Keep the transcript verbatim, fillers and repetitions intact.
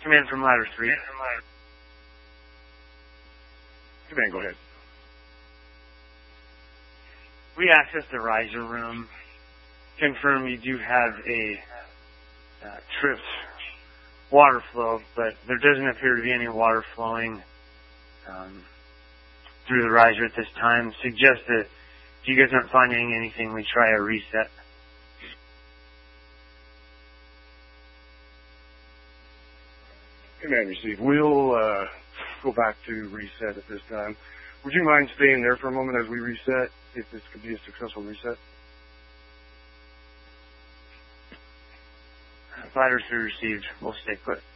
Command from ladder three. Command, go ahead. We accessed the riser room. Confirm you do have a uh, tripped water flow, but there doesn't appear to be any water flowing um, through the riser at this time. Suggest that if you guys aren't finding anything, we try a reset. Command received. We'll uh, go back to reset at this time. Would you mind staying there for a moment as we reset, if this could be a successful reset? Ladder three received. We'll stay put.